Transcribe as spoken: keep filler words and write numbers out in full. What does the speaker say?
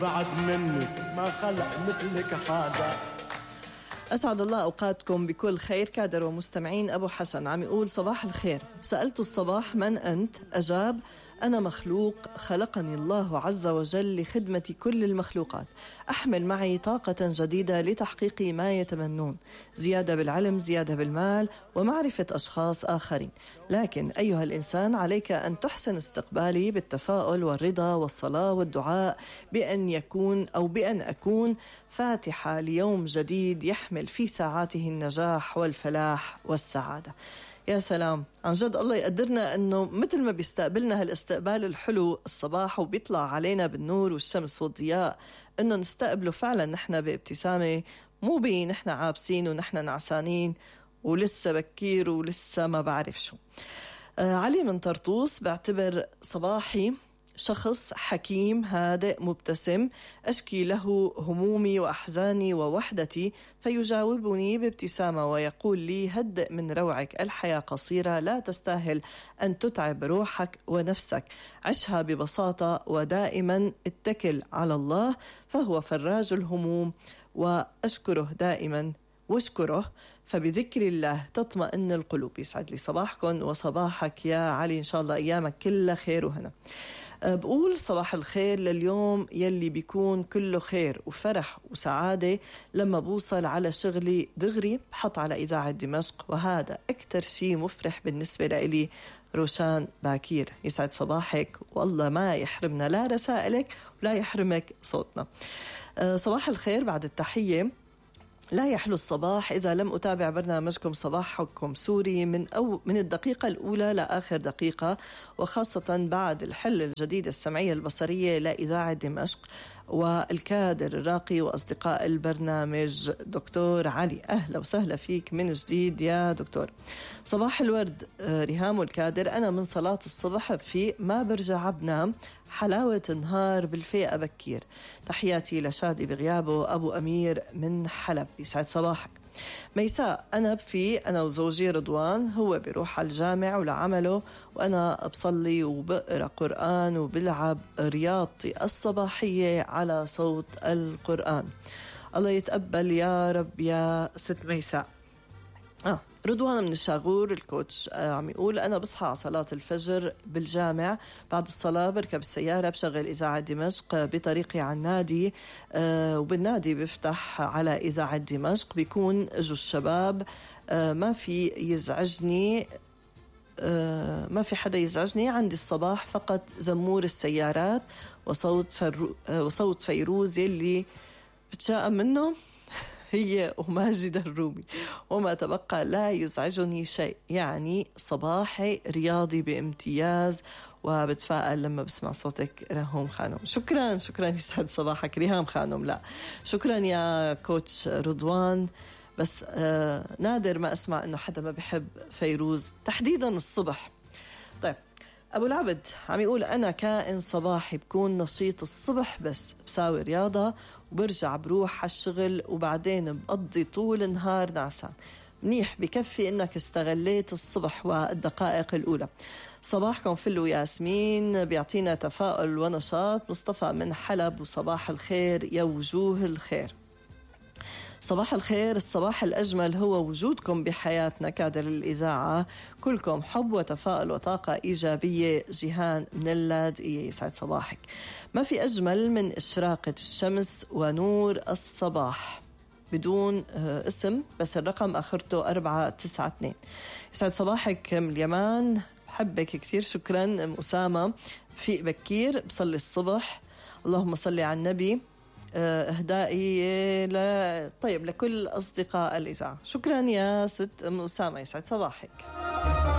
بعد منك ما خلق مثلك حدا. أسعد الله أوقاتكم بكل خير. كادر ومستمعين، أبو حسن عم يقول صباح الخير. سألت الصباح من أنت؟ أجاب أنا مخلوق خلقني الله عز وجل لخدمة كل المخلوقات، أحمل معي طاقة جديدة لتحقيق ما يتمنون، زيادة بالعلم، زيادة بالمال، ومعرفة أشخاص آخرين. لكن أيها الإنسان، عليك أن تحسن استقبالي بالتفاؤل والرضا والصلاة والدعاء بأن يكون أو بأن أكون فاتحة ليوم جديد يحمل في ساعاته النجاح والفلاح والسعادة. يا سلام، عن جد الله يقدرنا أنه مثل ما بيستقبلنا هالاستقبال الحلو الصباح وبيطلع علينا بالنور والشمس والضياء، أنه نستقبله فعلا نحن بابتسامة، مو بي نحن عابسين ونحن نعسانين ولسه بكير ولسه ما بعرف شو. آه علي من طرطوس بعتبر صباحي شخص حكيم هادئ مبتسم، أشكي له همومي وأحزاني ووحدتي فيجاوبني بابتسامة ويقول لي هدئ من روعك، الحياة قصيرة لا تستاهل أن تتعب روحك ونفسك، عشها ببساطة ودائما اتكل على الله فهو فراج الهموم، وأشكره دائما واشكره فبذكر الله تطمئن القلوب. يسعد لي صباحكم وصباحك يا علي، إن شاء الله أيامك كلها خير وهنا. بقول صباح الخير لليوم يلي بيكون كله خير وفرح وسعادة لما بوصل على شغلي دغري بحط على إذاعة دمشق، وهذا أكتر شيء مفرح بالنسبة لإلي. روشان باكير، يسعد صباحك والله ما يحرمنا لا رسائلك ولا يحرمك صوتنا. صباح الخير بعد التحية. لا يحلو الصباح إذا لم أتابع برنامجكم صباحكم سوري من أو من الدقيقة الأولى لآخر دقيقة، وخاصة بعد الحل الجديد السمعية البصرية لإذاعة دمشق والكادر الراقي وأصدقاء البرنامج دكتور علي. أهلا وسهلا فيك من جديد يا دكتور. صباح الورد ريهام والكادر. أنا من صلاة الصبح في ما برجع بنام، حلاوة نهار بالفيئة بكير. تحياتي لشادي بغيابه أبو أمير من حلب، يسعد صباحك. ميساء أنا بفي أنا وزوجي رضوان، هو بيروح على الجامع ولعمله وأنا بصلي وبقرأ قرآن وبلعب رياضتي الصباحية على صوت القرآن. الله يتقبل يا رب يا ست ميساء. آه. رضوان من الشاغور الكوتش آه عم يقول أنا بصحى على صلاة الفجر بالجامع، بعد الصلاة بركب السيارة بشغل إذاعة دمشق بطريقي على النادي، آه وبالنادي بفتح على إذاعة دمشق، بيكون اجوا الشباب، آه ما في يزعجني آه ما في حدا يزعجني، عندي الصباح فقط زمور السيارات وصوت, فرو آه وصوت فيروز يلي بتشاءم منه هي وماجد الرومي، وما تبقى لا يزعجني شيء. يعني صباحي رياضي بامتياز وبتفائل لما بسمع صوتك ريهام خانم. شكرا شكرا يسعد صباحك ريهام خانم. لا شكرا يا كوتش رضوان، بس آه نادر ما أسمع أنه حدا ما بيحب فيروز تحديدا الصبح. طيب أبو العبد عم يقول أنا كائن صباحي، بكون نشيط الصبح بس بساوي رياضة وبرجع بروح على الشغل وبعدين بقضي طول النهار نعسان. منيح، بكفي إنك استغليت الصبح والدقائق الأولى. صباحكم فل وياسمين، بيعطينا تفاؤل ونشاط. مصطفى من حلب، وصباح الخير يا وجوه الخير. صباح الخير، الصباح الأجمل هو وجودكم بحياتنا كادر الإذاعة، كلكم حب وتفاؤل وطاقة إيجابية. جيهان من اللاذقية، يسعد صباحك. ما في أجمل من إشراقة الشمس ونور الصباح، بدون اسم بس الرقم آخرته أربعة تسعة اثنين. يسعد صباحك من اليمن، بحبك كثير. شكرا أم أسامة. في بكير بصلي الصبح، اللهم صلي على النبي. اهدائي ل... طيب لكل أصدقاء الإذاعة. شكرا يا ست أم أسامة، يسعد صباحك.